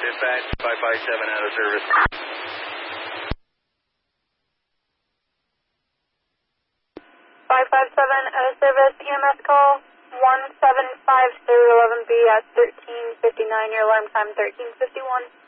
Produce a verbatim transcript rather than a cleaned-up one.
Dispatch, five five seven out of service. five five seven out of service, E M S call one seven five zero eleven B at thirteen fifty-nine, your alarm time thirteen fifty-one.